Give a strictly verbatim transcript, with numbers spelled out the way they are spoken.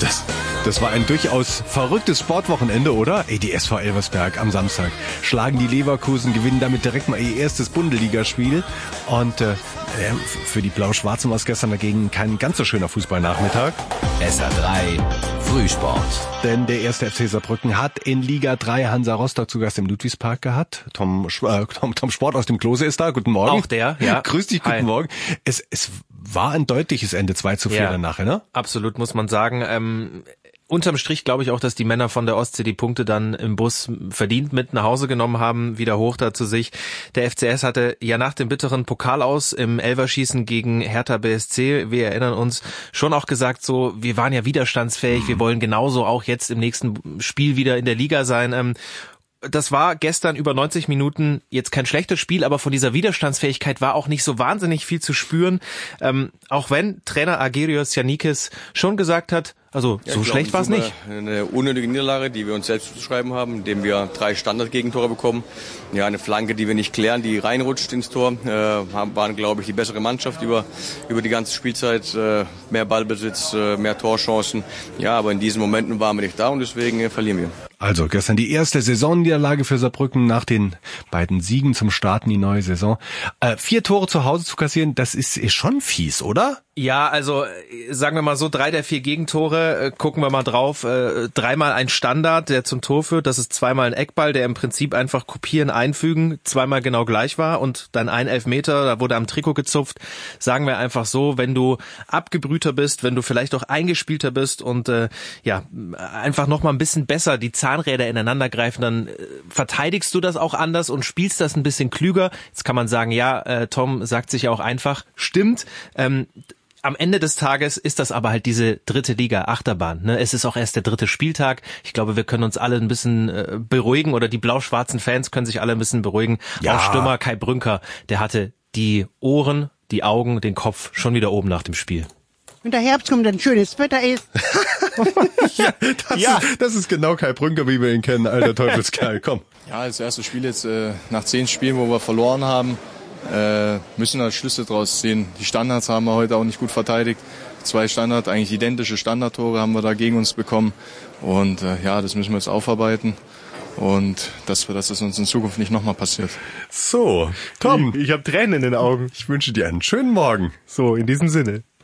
Das, das war ein durchaus verrücktes Sportwochenende, oder? Ey, die S V Elversberg am Samstag schlagen die Leverkusen, gewinnen damit direkt mal ihr erstes Bundesligaspiel. Und äh, für die Blau-Schwarzen war es gestern dagegen kein ganz so schöner Fußballnachmittag. S R drei Frühsport. Denn der erste F C Saarbrücken hat in Liga drei Hansa Rostock zu Gast im Ludwigspark gehabt. Tom, äh, Tom, Tom Sport aus dem Klose ist da. Guten Morgen. Auch der, ja. Grüß dich, guten Hi. Morgen. Es, es war ein deutliches Ende, zwei zu vier Ja, danach, ne? Absolut, muss man sagen. Ähm, unterm Strich glaube ich auch, dass die Männer von der Ostsee die Punkte dann im Bus verdient mit nach Hause genommen haben, wieder hoch da zu sich. Der F C S hatte ja nach dem bitteren Pokal aus im Elverschießen gegen Hertha B S C, wir erinnern uns, schon auch gesagt so, wir waren ja widerstandsfähig, mhm. wir wollen genauso auch jetzt im nächsten Spiel wieder in der Liga sein. Ähm, Das war gestern über neunzig Minuten jetzt kein schlechtes Spiel, aber von dieser Widerstandsfähigkeit war auch nicht so wahnsinnig viel zu spüren. Ähm, auch wenn Trainer Agirios Yannikis schon gesagt hat, also ja, so schlecht war es nicht. Eine unnötige Niederlage, die wir uns selbst zuschreiben haben, indem wir drei Standardgegentore bekommen. Ja, eine Flanke, die wir nicht klären, die reinrutscht ins Tor. Äh, waren, glaube ich, die bessere Mannschaft über über die ganze Spielzeit. Äh, mehr Ballbesitz, äh, mehr Torchancen. Ja, aber in diesen Momenten waren wir nicht da und deswegen äh, verlieren wir. Also gestern die erste Saisonniederlage für Saarbrücken nach den beiden Siegen zum Start in die neue Saison. Äh, vier Tore zu Hause zu kassieren, das ist, ist schon fies, oder? Ja, also sagen wir mal so, drei der vier Gegentore, äh, gucken wir mal drauf, äh, dreimal ein Standard, der zum Tor führt, das ist zweimal ein Eckball, der im Prinzip einfach kopieren, einfügen, zweimal genau gleich war und dann ein Elfmeter, da wurde am Trikot gezupft. Sagen wir einfach so, wenn du abgebrühter bist, wenn du vielleicht auch eingespielter bist und äh, ja, einfach nochmal ein bisschen besser die Zahnräder ineinander greifen, dann äh, verteidigst du das auch anders und spielst das ein bisschen klüger. Jetzt kann man sagen, ja, äh, Tom sagt sich ja auch einfach, stimmt, ähm, am Ende des Tages ist das aber halt diese dritte Liga Achterbahn. Ne? Es ist auch erst der dritte Spieltag. Ich glaube, wir können uns alle ein bisschen äh, beruhigen oder die blau-schwarzen Fans können sich alle ein bisschen beruhigen. Ja. Auch Stürmer Kai Brünker, der hatte die Ohren, die Augen, den Kopf schon wieder oben nach dem Spiel. Wenn der Herbst kommt, dann schönes Wetter ist. ja, das, Ja. Ist, das ist genau Kai Brünker, wie wir ihn kennen, alter Teufelskerl. Komm. Ja, das erste Spiel jetzt äh, nach zehn Spielen, wo wir verloren haben, äh, müssen wir Schlüsse draus ziehen. Die Standards haben wir heute auch nicht gut verteidigt. Zwei Standard, eigentlich identische Standardtore haben wir da gegen uns bekommen. Und äh, ja, das müssen wir jetzt aufarbeiten. Und dass, dass es uns in Zukunft nicht nochmal passiert. So, Tom, Ich, ich habe Tränen in den Augen. ich wünsche dir einen schönen Morgen. So, in diesem Sinne.